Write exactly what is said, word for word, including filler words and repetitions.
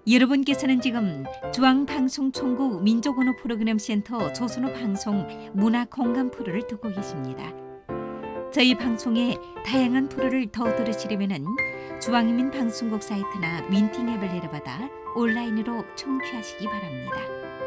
여러분께서는 지금 중앙방송총국 민족언어 프로그램 센터 조선어 방송 문화 공감 프로를 듣고 계십니다. 저희 방송의 다양한 프로를 더 들으시려면 중앙인민방송국 사이트나 윈팅 앱을 내려받아 온라인으로 청취하시기 바랍니다.